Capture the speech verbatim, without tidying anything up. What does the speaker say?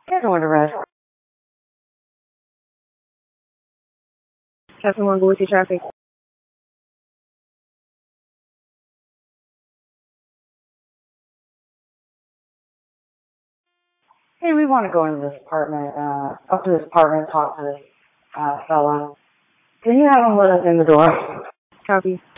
Get on the rest. Have someone go with your traffic. Hey, we want to go into this apartment, uh, up to this apartment, talk to this, uh, fella. Can you have him let us in the door? Copy.